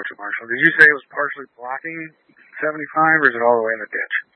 approach it, Marshall. Did you say it was partially blocking 75, or is it all the way in the ditch?